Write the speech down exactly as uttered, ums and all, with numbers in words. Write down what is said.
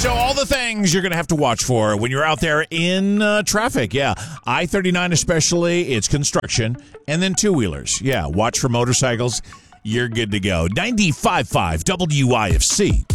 So all the things you're going to have to watch for when you're out there in uh, traffic. Yeah, I thirty-nine especially, it's construction. And then two-wheelers. Yeah, watch for motorcycles. You're good to go. ninety-five point five W I F C.